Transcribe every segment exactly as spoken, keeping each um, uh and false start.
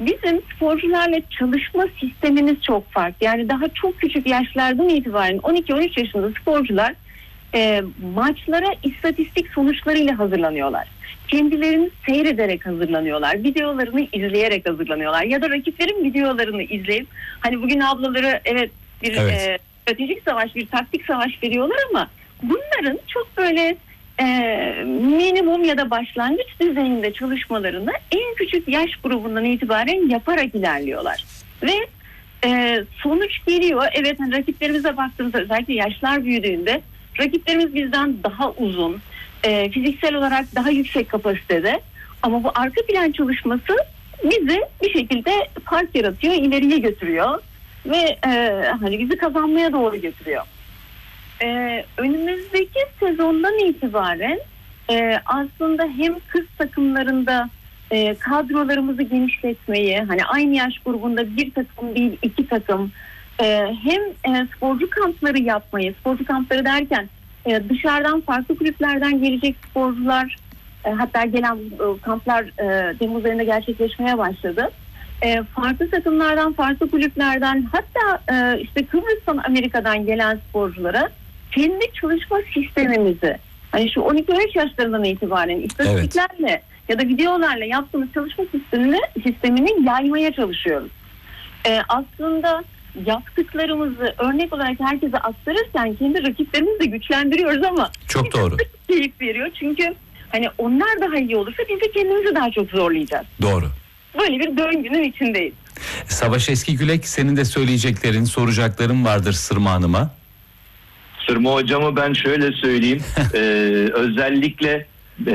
bizim sporcularla çalışma sistemimiz çok farklı. Yani daha çok küçük yaşlardan itibaren on iki on üç yaşında sporcular e, maçlara istatistik sonuçlarıyla hazırlanıyorlar. Kendilerini seyrederek hazırlanıyorlar. Videolarını izleyerek hazırlanıyorlar. Ya da rakiplerin videolarını izleyip hani bugün ablaları evet bir evet. E, stratejik savaş, bir taktik savaş veriyorlar ama bunların çok böyle e, minimum ya da başlangıç düzeyinde çalışmalarını en küçük yaş grubundan itibaren yaparak ilerliyorlar. Ve e, sonuç geliyor. Evet, hani rakiplerimize baktığımızda özellikle yaşlar büyüdüğünde rakiplerimiz bizden daha uzun, e, fiziksel olarak daha yüksek kapasitede, ama bu arka plan çalışması bizi bir şekilde fark yaratıyor, ileriye götürüyor ve e, hani bizi kazanmaya doğru götürüyor. E, önümüzdeki sezondan itibaren e, aslında hem kız takımlarında e, kadrolarımızı genişletmeyi, hani aynı yaş grubunda bir takım değil iki takım, e, hem e, sporcu kampları yapmayı, sporcu kampları derken e, dışarıdan farklı kulüplerden gelecek sporcular, e, hatta gelen e, kamplar e, Temmuz ayında gerçekleşmeye başladı. E, farklı takımlardan, farklı kulüplerden, hatta e, işte Kıbrıs'tan, Amerika'dan gelen sporculara kendi çalışma sistemimizi, hani şu on iki on üç yaşlarından itibaren istatistiklerle evet. ya da videolarla yaptığımız çalışma sistemini, sistemini yaymaya çalışıyoruz. E, aslında yaptıklarımızı örnek olarak herkese aktarırken kendi rakiplerimizi de güçlendiriyoruz ama çok doğru. Keyif veriyor. Çünkü hani onlar daha iyi olursa biz de kendimizi daha çok zorlayacağız. Doğru. Böyle bir döngünün içindeyiz. Savaş Eskigülek, senin de söyleyeceklerin, soracakların vardır Sırma Hanım'a. Sırma hocamı ben şöyle söyleyeyim. ee, özellikle e,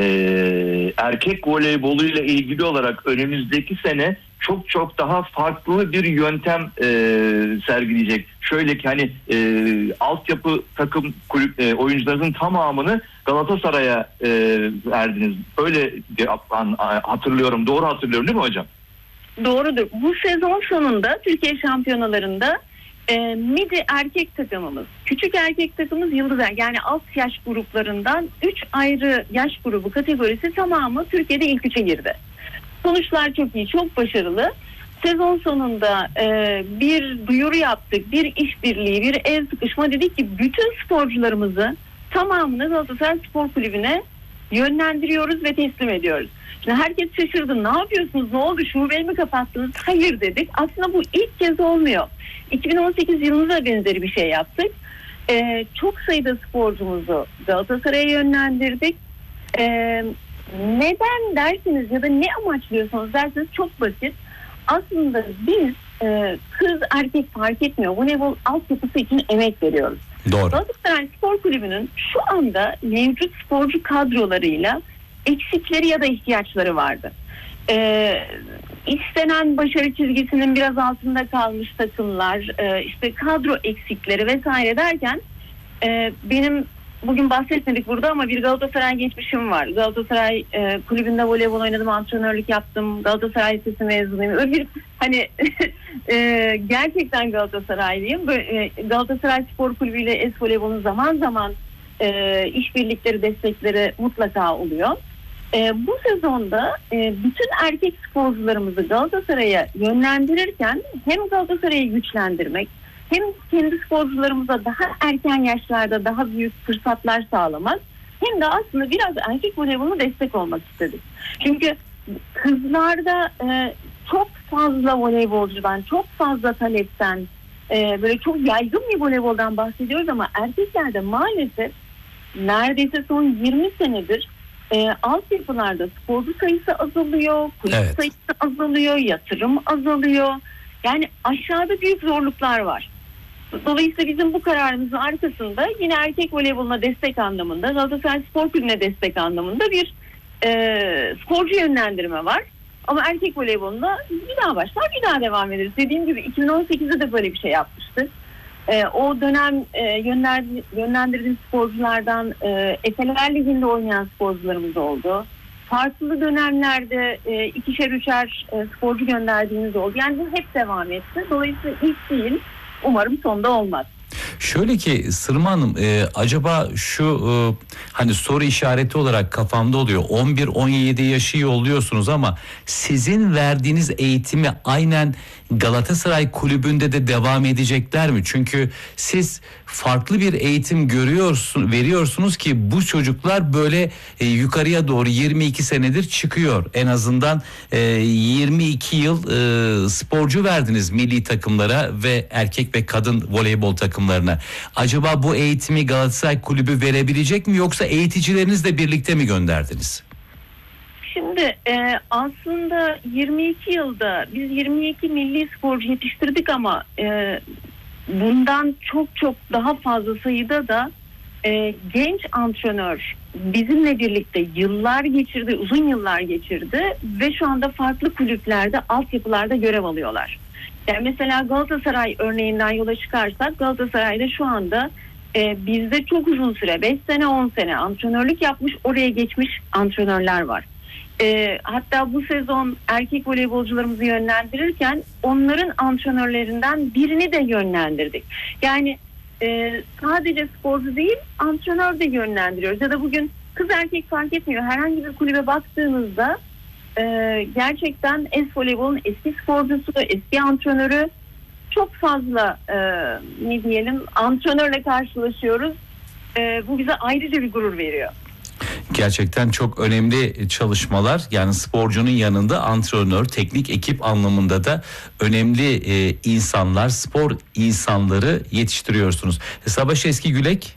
erkek voleyboluyla ilgili olarak önümüzdeki sene çok çok daha farklı bir yöntem e, sergileyecek. Şöyle ki hani e, altyapı takım kulüp e, oyuncularının tamamını Galatasaray'a e, verdiniz. Öyle hatırlıyorum. Doğru hatırlıyorum değil mi hocam? Doğrudur. Bu sezon sonunda Türkiye şampiyonalarında e, midi erkek takımımız, küçük erkek takımımız Yıldız Er, yani alt yaş gruplarından üç ayrı yaş grubu kategorisi tamamı Türkiye'de ilk üçe girdi. Sonuçlar çok iyi, çok başarılı. Sezon sonunda e, bir duyuru yaptık, bir işbirliği, bir el sıkışma, dedik ki bütün sporcularımızı tamamını Galatasaray Spor Kulübü'ne yönlendiriyoruz ve teslim ediyoruz. Şimdi herkes şaşırdı, ne yapıyorsunuz, ne oldu, şubeyi mi kapattınız? Hayır dedik. Aslında bu ilk kez olmuyor. iki bin on sekiz yılında benzeri bir şey yaptık. E, çok sayıda sporcumuzu Galatasaray'a yönlendirdik. E, neden dersiniz ya da ne amaçlıyorsanız derseniz çok basit. Aslında biz e, kız erkek fark etmiyor, voleybol altyapısı için emek veriyoruz. Doğru. Galatasaray Spor Kulübü'nün şu anda mevcut sporcu kadrolarıyla eksikleri ya da ihtiyaçları vardı. Ee, istenen başarı çizgisinin biraz altında kalmış takımlar, e, işte kadro eksikleri vesaire derken e, benim bugün bahsetmedik burada ama bir Galatasaray geçmişim var. Galatasaray e, kulübünde voleybol oynadım, antrenörlük yaptım. Galatasaray Lisesi mezunuyum. Öyle bir hani e, gerçekten Galatasaraylıyım. Böyle, e, Galatasaray Spor Kulübü ile Es-Voleybol'un zaman zaman e, işbirlikleri, destekleri mutlaka oluyor. E, bu sezonda e, bütün erkek sporcularımızı Galatasaray'a yönlendirirken hem Galatasaray'ı güçlendirmek, hem kendi sporcularımıza daha erken yaşlarda daha büyük fırsatlar sağlamak, hem de aslında biraz erkek voleyboluna destek olmak istedik. Çünkü kızlarda e, çok fazla voleybolcudan, çok fazla talepten, e, böyle çok yaygın bir voleyboldan bahsediyoruz ama erkeklerde maalesef neredeyse son yirmi senedir e, altyapılarda sporcu sayısı azalıyor, kulüp evet. sayısı azalıyor, yatırım azalıyor. Yani aşağıda büyük zorluklar var. Dolayısıyla bizim bu kararımızın arkasında yine erkek voleyboluna destek anlamında, Galatasaray Spor Kulübü'ne destek anlamında bir e, sporcu yönlendirme var. Ama erkek voleybolunda bir daha başlar, bir daha devam ederiz. Dediğim gibi iki bin on sekizde de böyle bir şey yapmıştık. E, o dönem e, yönlendir, yönlendirdiğim sporculardan e, Efeler Ligi'nde oynayan sporcularımız oldu. Farklı dönemlerde e, ikişer üçer e, sporcu gönderdiğimiz oldu. Yani bu hep devam etti. Dolayısıyla ilk değil, umarım sonda olmaz. Şöyle ki Sırma Hanım, e, acaba şu e, hani soru işareti olarak kafamda oluyor. on bir on yedi yaşı yolluyorsunuz ama sizin verdiğiniz eğitimi aynen Galatasaray kulübünde de devam edecekler mi? Çünkü siz farklı bir eğitim görüyorsun, veriyorsunuz ki bu çocuklar böyle e, yukarıya doğru yirmi iki senedir çıkıyor. En azından e, yirmi iki yıl e, sporcu verdiniz milli takımlara ve erkek ve kadın voleybol takımlarına. Acaba bu eğitimi Galatasaray kulübü verebilecek mi, yoksa eğiticilerinizle birlikte mi gönderdiniz? Şimdi e, aslında yirmi iki yılda biz yirmi iki milli sporcu yetiştirdik ama e, bundan çok çok daha fazla sayıda da e, genç antrenör bizimle birlikte yıllar geçirdi, uzun yıllar geçirdi ve şu anda farklı kulüplerde, altyapılarda görev alıyorlar. Yani mesela Galatasaray örneğinden yola çıkarsak, Galatasaray'da şu anda e, bizde çok uzun süre, beş sene on sene antrenörlük yapmış, oraya geçmiş antrenörler var. E, hatta bu sezon erkek voleybolcularımızı yönlendirirken onların antrenörlerinden birini de yönlendirdik. Yani e, sadece sporcu değil, antrenör de yönlendiriyoruz. Ya da bugün kız erkek fark etmiyor. Herhangi bir kulübe baktığınızda e, gerçekten es-voleybolun eski sporcusu, eski antrenörü, çok fazla e, ne diyelim antrenörle karşılaşıyoruz. E, bu bize ayrıca bir gurur veriyor. Gerçekten çok önemli çalışmalar. Yani sporcunun yanında antrenör, teknik ekip anlamında da önemli e, insanlar, spor insanları yetiştiriyorsunuz. Savaş Eski Gülek.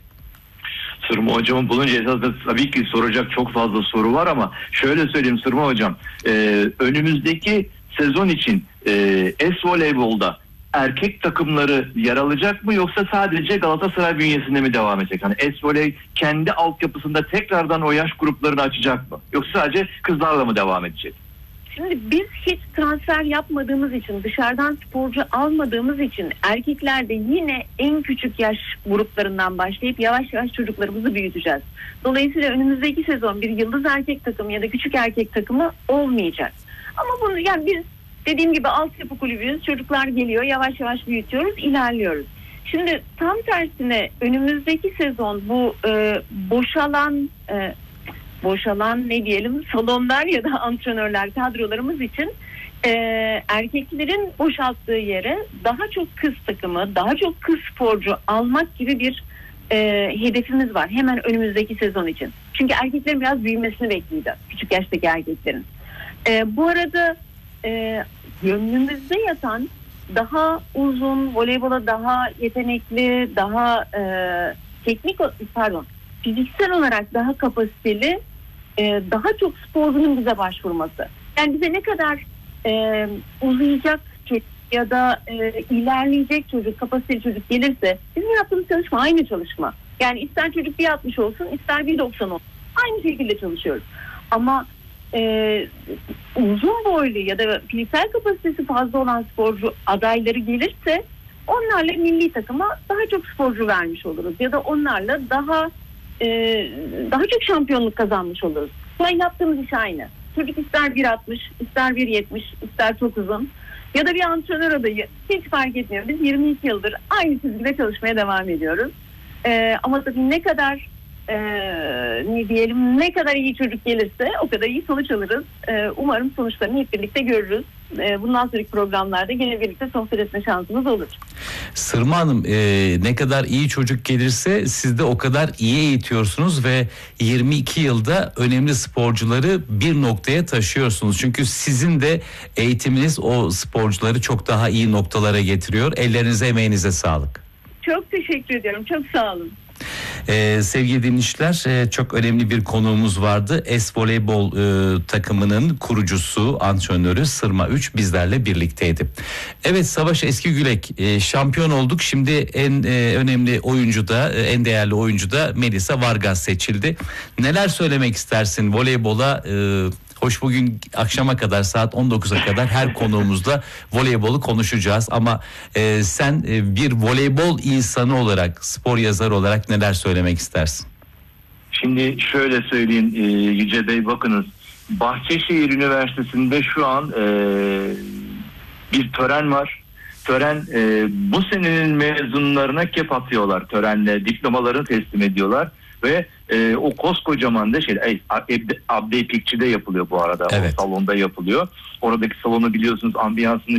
Sırma hocamı bulunca esasında tabii ki soracak çok fazla soru var ama şöyle söyleyeyim Sırma hocam. E, önümüzdeki sezon için e, es-voleybolda erkek takımları yer alacak mı, yoksa sadece Galatasaray bünyesinde mi devam edecek? Hani es-voley kendi altyapısında tekrardan o yaş gruplarını açacak mı? Yoksa sadece kızlarla mı devam edecek? Şimdi biz hiç transfer yapmadığımız için, dışarıdan sporcu almadığımız için erkeklerde yine en küçük yaş gruplarından başlayıp yavaş yavaş çocuklarımızı büyüteceğiz. Dolayısıyla önümüzdeki sezon bir yıldız erkek takımı ya da küçük erkek takımı olmayacak. Ama bunu yani biz dediğim gibi altyapı kulübüyüz. Çocuklar geliyor, yavaş yavaş büyütüyoruz, ilerliyoruz. Şimdi tam tersine önümüzdeki sezon bu e, boşalan e, boşalan ne diyelim salonlar ya da antrenörler kadrolarımız için e, erkeklerin boşalttığı yere daha çok kız takımı, daha çok kız sporcu almak gibi bir e, hedefimiz var. Hemen önümüzdeki sezon için. Çünkü erkeklerin biraz büyümesini bekleyeceğiz. Küçük yaştaki erkeklerin. E, bu arada e, gönlümüzde yatan daha uzun, voleybola daha yetenekli, daha e, teknik pardon fiziksel olarak daha kapasiteli e, daha çok sporcunun bize başvurması. Yani bize ne kadar e, uzayacak çocuk ya da e, ilerleyecek çocuk, kapasiteli çocuk gelirse bizim yaptığımız çalışma aynı çalışma. Yani ister çocuk bir altmış olsun, ister bir doksan olsun. Aynı şekilde çalışıyoruz. Ama e, uzun boylu ya da fiziksel kapasitesi fazla olan sporcu adayları gelirse onlarla milli takıma daha çok sporcu vermiş oluruz. Ya da onlarla daha e, daha çok şampiyonluk kazanmış oluruz. Şu an yaptığımız iş aynı. Çocuk ister bir altmış, ister bir yetmiş, ister çok uzun. Ya da bir antrenör adayı, hiç fark etmiyor. Biz yirmi iki yıldır aynı çizgide çalışmaya devam ediyoruz. Ee, ama tabii ne kadar e, ne diyelim ne kadar iyi çocuk gelirse o kadar iyi sonuç alırız. Ee, umarım sonuçlarını hep birlikte görürüz. Ee, bundan sonraki programlarda gene birlikte sohbet etme şansımız olur. Sırma Hanım, e, ne kadar iyi çocuk gelirse siz de o kadar iyi eğitiyorsunuz ve yirmi iki yılda önemli sporcuları bir noktaya taşıyorsunuz. Çünkü sizin de eğitiminiz o sporcuları çok daha iyi noktalara getiriyor. Ellerinize, emeğinize sağlık. Çok teşekkür ediyorum. Çok sağ olun. Ee, sevgili dinleyiciler, e, çok önemli bir konuğumuz vardı. Es-voleybol e, takımının kurucusu, antrenörü Sırma üç bizlerle birlikteydi. Evet, Savaş Eski Gülek, e, şampiyon olduk. Şimdi en e, önemli oyuncu da, e, en değerli oyuncu da Melisa Vargas seçildi. Neler söylemek istersin voleybola? E, Hoş, bugün akşama kadar, saat on dokuza kadar her konuğumuzla voleybolu konuşacağız. Ama e, sen e, bir voleybol insanı olarak, spor yazarı olarak neler söylemek istersin? Şimdi şöyle söyleyeyim e, Yüce Bey, bakınız. Bahçeşehir Üniversitesi'nde şu an e, bir tören var. tören e, bu senenin mezunlarına kep atıyorlar törenle, diplomalarını teslim ediyorlar ve e, o koskocaman da şey Abdi İpekçi'de yapılıyor bu arada. Evet. O salonda yapılıyor. Oradaki salonu biliyorsunuz, ambiyansını